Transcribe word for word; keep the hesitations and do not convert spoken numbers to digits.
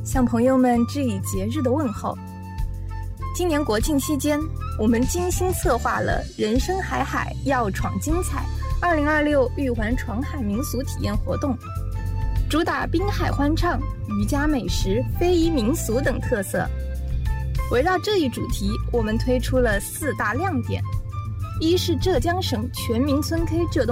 向朋友们致以节日的问候。今年国庆期间，我们精心策划了人生海海要闯精彩二零二六玉环闯海民俗体验活动，主打滨海欢唱、渔家美食、非遗民俗等特色。围绕这一主题，我们推出了四大亮点：一是浙江省全民村 K 浙东